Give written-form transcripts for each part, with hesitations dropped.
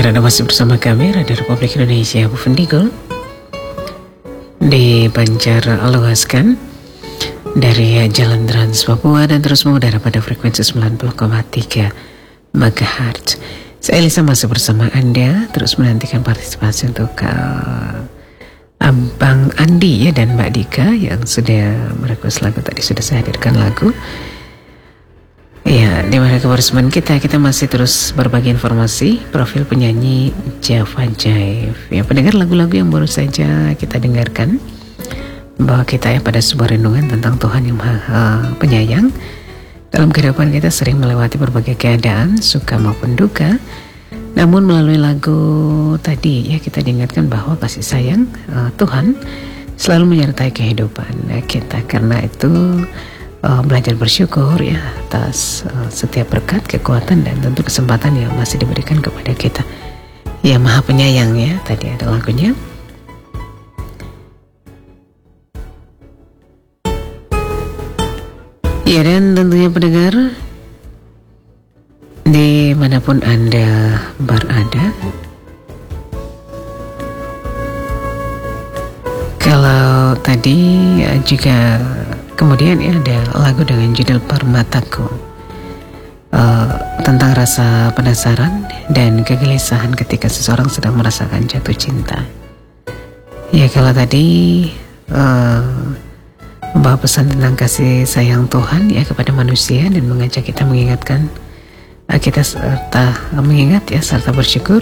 Ya, Anda masih bersama kami Radio Republik Indonesia Buvendigul di Banjar Luaskan dari Jalan Trans Papua dan terus mengudara pada frekuensi 90,3 MHz. Saya Elisa masih bersama Anda, terus menantikan partisipasi untuk Abang Andi ya dan Mbak Dika yang sudah merequest lagu. Tadi sudah saya hadirkan lagu. Ya, di mana kebersamaan kita masih terus berbagi informasi profil penyanyi Java Jive. Ya, pendengar lagu-lagu yang baru saja kita dengarkan, bahwa kita ya pada sebuah renungan tentang Tuhan yang Maha Penyayang. Dalam kehidupan kita sering melewati berbagai keadaan, suka maupun duka. Namun melalui lagu tadi ya kita diingatkan bahwa kasih sayang Tuhan selalu menyertai kehidupan kita. Karena itu belajar bersyukur ya atas setiap berkat, kekuatan dan tentu kesempatan yang masih diberikan kepada kita. Ya Maha Penyayang ya, tadi ada lagunya. Ya, dan tentunya pendengar dimanapun Anda berada, kalau tadi juga kemudian ya ada lagu dengan judul Permataku, tentang rasa penasaran dan kegelisahan ketika seseorang sedang merasakan jatuh cinta. Ya, kalau tadi membawa pesan tentang kasih sayang Tuhan ya kepada manusia dan mengajak kita mengingatkan kita serta mengingat ya serta bersyukur,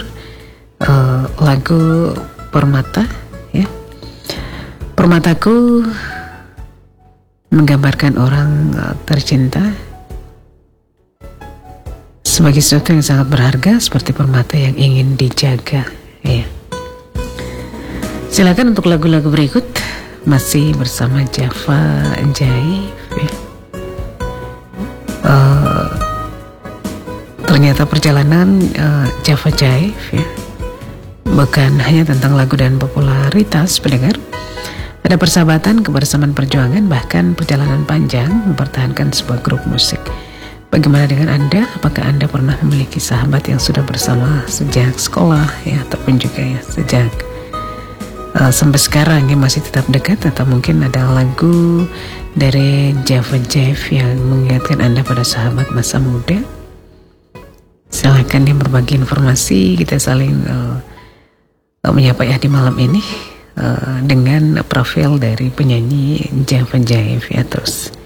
lagu Permata ya. Permataku menggambarkan orang tercinta sebagai sesuatu yang sangat berharga seperti permata yang ingin dijaga ya. Silakan untuk lagu-lagu berikut masih bersama Java Jive ya. Ternyata perjalanan Java Jive ya bukan hanya tentang lagu dan popularitas pendengar. Ada persahabatan, kebersamaan, perjuangan, bahkan perjalanan panjang mempertahankan sebuah grup musik. Bagaimana dengan Anda? Apakah Anda pernah memiliki sahabat yang sudah bersama sejak sekolah ya, ataupun juga ya sejak sampai sekarang ya masih tetap dekat, atau mungkin ada lagu dari Java Jive yang mengingatkan Anda pada sahabat masa muda? Silakan yang berbagi informasi, kita saling menyapa ya di malam ini. Dengan profil dari penyanyi Java Jive ya. Terus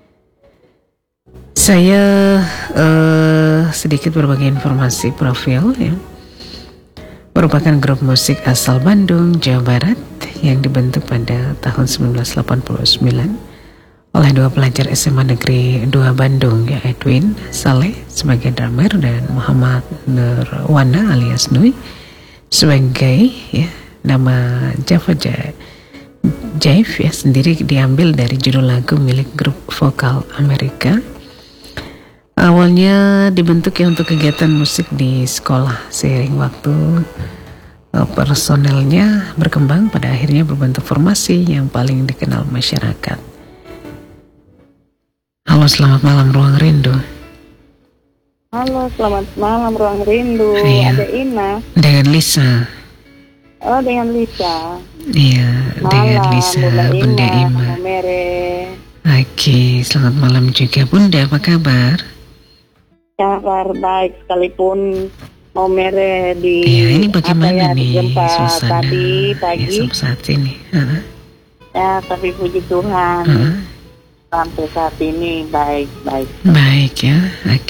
saya sedikit berbagi informasi profil ya. Merupakan grup musik asal Bandung, Jawa Barat yang dibentuk pada tahun 1989 oleh dua pelajar SMA Negeri 2 Bandung ya, Edwin Saleh sebagai drummer dan Muhammad Nurwana alias Nui sebagai ya. Nama Java Jive ya sendiri diambil dari judul lagu milik grup vokal Amerika. Awalnya dibentuk ya untuk kegiatan musik di sekolah. Seiring waktu personelnya berkembang, pada akhirnya berbentuk formasi yang paling dikenal masyarakat. Halo, selamat malam Ruang Rindu. Halo, selamat malam Ruang Rindu. Iya. Ada Ina Dengan Lisa. Oh, dengan Lisa. Iya, dengan Lisa, Bunda Ima. Mere. Oke, selamat malam juga Bunda, apa kabar? Kabar baik sekalipun mau mere di. Iya, ini bagaimana nih suasana tadi pagi. Ya, saat ini. Ya, tapi puji Tuhan. Sampai saat ini baik. Baik ya. Oke.